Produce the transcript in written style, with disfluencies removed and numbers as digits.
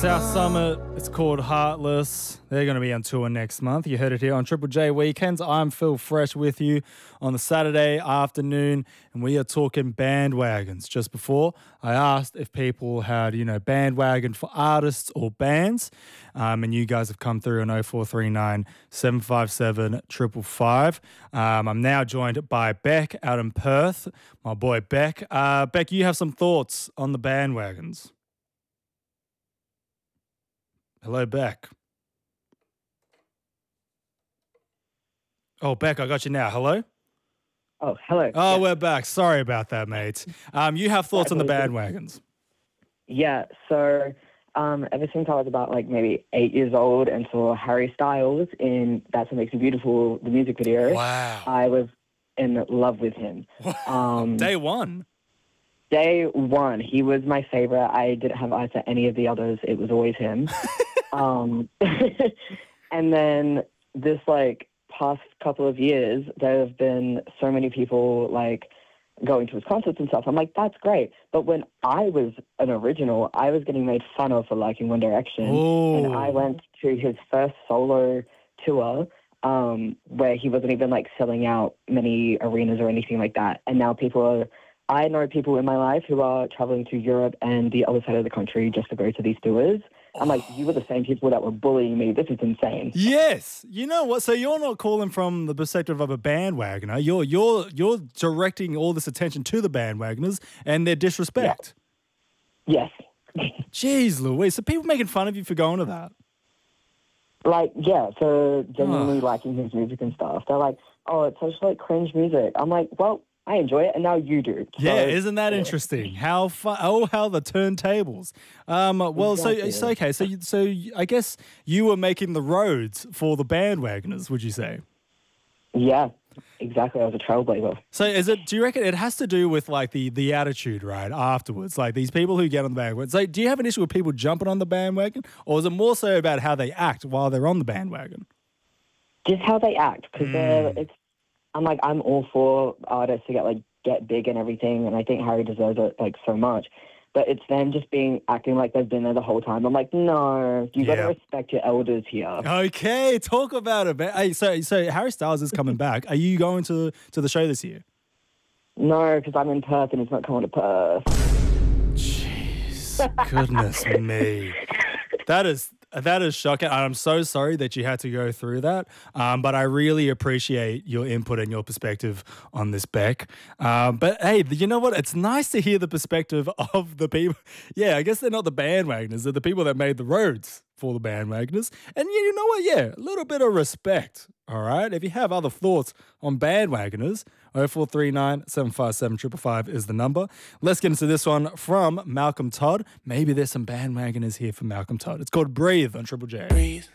South Summit. It's called Heartless. They're going to be on tour next month. You heard it here on Triple J Weekends. I'm Phil Fresh with you on the Saturday afternoon, and we are talking bandwagons. Just before, I asked if people had, bandwagon for artists or bands, and you guys have come through on 0439 757 555. I'm now joined by Beck out in Perth, my boy Beck. Beck, you have some thoughts on the bandwagons. Hello, Beck. Oh, Beck, I got you now. Hello? Oh, hello. Oh, yeah. We're back. Sorry about that, mate. You have thoughts on the bandwagons? Yeah, so ever since I was about maybe 8 years old and saw Harry Styles in That's What Makes Me Beautiful, the music video, wow, I was in love with him. Day one. Day one. He was my favorite. I didn't have eyes for any of the others. It was always him. And then this past couple of years, there have been so many people going to his concerts and stuff. I'm like, that's great. But when I was an original, I was getting made fun of for liking One Direction. Ooh. And I went to his first solo tour where he wasn't even selling out many arenas or anything like that. And now I know people in my life who are traveling to Europe and the other side of the country just to go to these tours. I'm like, you were the same people that were bullying me. This is insane. Yes. You know what? So you're not calling from the perspective of a bandwagoner. You're directing all this attention to the bandwagoners and their disrespect. Yeah. Yes. Jeez Louise. So people making fun of you for going to that? So genuinely liking his music and stuff. They're like, oh, it's such cringe music. I'm like, well, I enjoy it, and now you do. So, yeah, isn't that interesting? How fun! Oh, how the turntables. Well, exactly. So I guess you were making the roads for the bandwagoners, would you say? Yeah, exactly. I was a trailblazer. So do you reckon it has to do with the attitude, right? Afterwards, these people who get on the bandwagon. So do you have an issue with people jumping on the bandwagon, or is it more so about how they act while they're on the bandwagon? Just how they act, because I'm all for artists to get big and everything, and I think Harry deserves it so much. But it's them just acting like they've been there the whole time. I'm like, no, you got to respect your elders here. Okay, talk about it. Hey, so Harry Styles is coming back. Are you going to the show this year? No, because I'm in Perth and he's not coming to Perth. Jeez, goodness me. That is shocking. I'm so sorry that you had to go through that, but I really appreciate your input and your perspective on this, Beck. But hey, you know what? It's nice to hear the perspective of the people. Yeah, I guess they're not the bandwagoners. They're the people that made the roads for the bandwagoners. And you know what? Yeah, a little bit of respect, all right? If you have other thoughts on bandwagoners, 0439 757 555 is the number. Let's get into this one from Malcolm Todd. Maybe there's some bandwagoners here for Malcolm Todd. It's called Breathe on Triple J. Breathe.